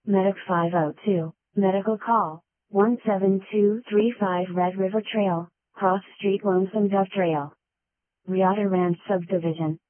Medic 502, medical call, 17235 Red River Trail, Cross Street Lonesome Dove Trail. Riata Ranch Subdivision.